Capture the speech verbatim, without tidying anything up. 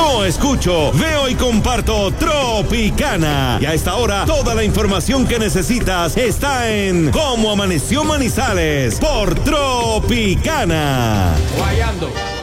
Yo escucho, veo y comparto Tropicana. Y a esta hora, toda la información que necesitas está en Cómo Amaneció Manizales por Tropicana. Guayando.